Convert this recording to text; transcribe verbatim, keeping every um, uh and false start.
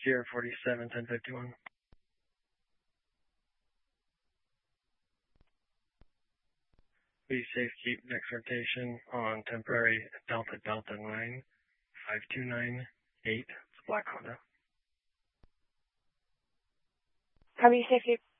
Sierra forty-seven, ten fifty-one. Be safe, keep next rotation on temporary Delta Delta line, five two nine eight. It's a black Honda. Copy, safe, keep.